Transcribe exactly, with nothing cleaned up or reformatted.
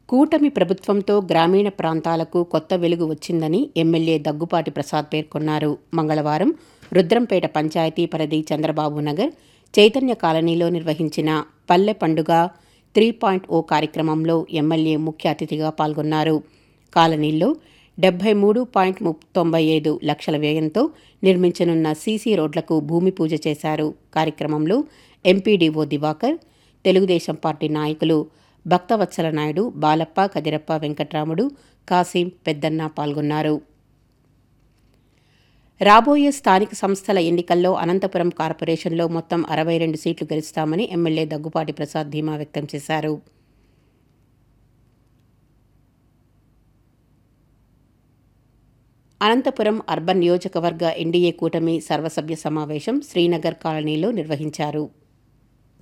కూటమి ప్రభుత్వంతో గ్రామీణ ప్రాంతాలకు కొత్త వెలుగు వచ్చిందని ఎమ్మెల్యే దగ్గుపాటి ప్రసాద్ పేర్కొన్నారు. మంగళవారం రుద్రంపేట పంచాయతీ పరిధి చంద్రబాబు నగర్ చైతన్య కాలనీలో నిర్వహించిన పల్లె పండుగ త్రీ పాయింట్ ఓ కార్యక్రమంలో ఎమ్మెల్యే ముఖ్య అతిథిగా పాల్గొన్నారు. కాలనీల్లో డెబ్బై మూడు పాయింట్ తొంభై ఐదు లక్షల వ్యయంతో నిర్మించనున్న సీసీ రోడ్లకు భూమి పూజ చేశారు. కార్యక్రమంలో ఎంపీడీఓ దివాకర్, తెలుగుదేశం పార్టీ నాయకులు భక్తవత్సల నాయుడు, బాలప్ప, కదిరప్ప, వెంకట్రాముడు, కాసిం, పెద్దన్న పాల్గొన్నారు. రాబోయే స్థానిక సంస్థల ఎన్నికల్లో అనంతపురం కార్పొరేషన్లో మొత్తం అరవై రెండు సీట్లు గెలుస్తామని ఎమ్మెల్యే దగ్గుపాటి ప్రసాద్ ధీమా వ్యక్తం చేశారు. అనంతపురం అర్బన్ నియోజకవర్గ ఎన్డీఏ కూటమి సర్వసభ్య సమావేశం శ్రీనగర్ కాలనీలో నిర్వహించారు.